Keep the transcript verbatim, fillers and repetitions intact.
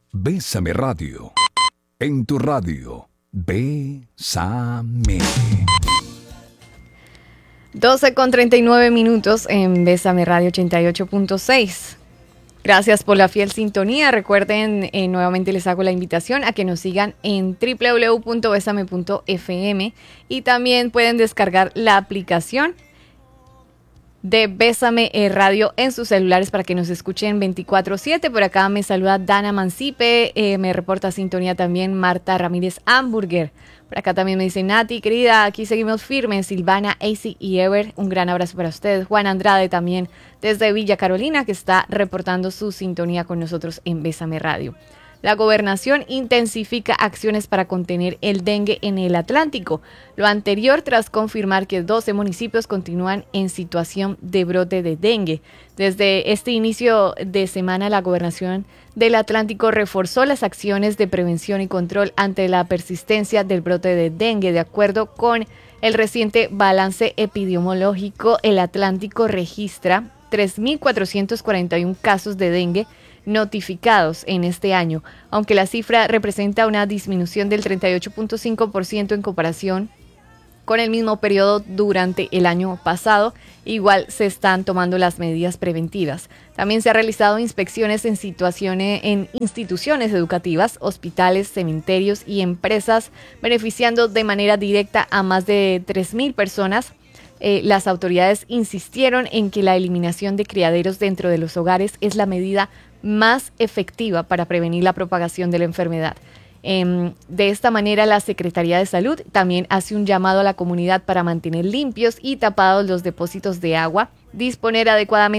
Bésame Radio. En tu radio, Bésame. doce con treinta y nueve minutos en Bésame Radio ochenta y ocho punto seis. Gracias por la fiel sintonía. Recuerden, eh, nuevamente les hago la invitación a que nos sigan en doble u doble u doble u punto besame punto efe eme y también pueden descargar la aplicación de Bésame Radio en sus celulares para que nos escuchen veinticuatro siete. Por acá me saluda Dana Mancipe, eh, me reporta sintonía también Marta Ramírez Hamburger. Por acá también me dice Nati, querida, aquí seguimos firmes. Silvana, A C y Ever, un gran abrazo para ustedes. Juan Andrade también desde Villa Carolina, que está reportando su sintonía con nosotros en Bésame Radio. La gobernación intensifica acciones para contener el dengue en el Atlántico. Lo anterior tras confirmar que doce municipios continúan en situación de brote de dengue. Desde este inicio de semana, la gobernación del Atlántico reforzó las acciones de prevención y control ante la persistencia del brote de dengue. De acuerdo con el reciente balance epidemiológico, el Atlántico registra tres mil cuatrocientos cuarenta y uno casos de dengue notificados en este año, aunque la cifra representa una disminución del treinta y ocho punto cinco por ciento en comparación con el mismo periodo durante el año pasado. Igual se están tomando las medidas preventivas. También se han realizado inspecciones en situaciones en instituciones educativas, hospitales, cementerios y empresas, beneficiando de manera directa a más de tres mil personas. Eh, las autoridades insistieron en que la eliminación de criaderos dentro de los hogares es la medida más efectiva para prevenir la propagación de la enfermedad. Eh, de esta manera, la Secretaría de Salud también hace un llamado a la comunidad para mantener limpios y tapados los depósitos de agua, disponer adecuadamente